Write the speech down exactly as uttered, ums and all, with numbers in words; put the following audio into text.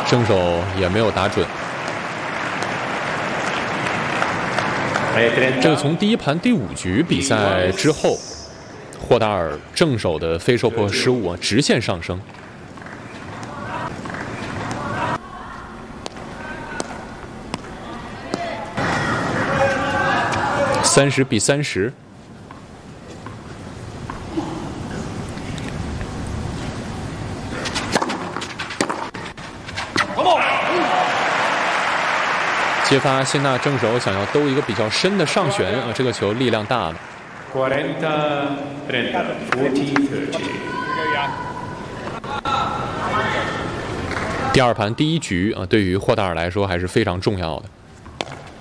正手也没有打准。这个从第一盘第五局比赛之后，霍达尔正手的飞受迫失误啊，直线上升。三十比三十。 接发谢娜正手想要兜一个比较深的上旋啊，这个球力量大了。第二盘第一局啊，对于霍达尔来说还是非常重要的。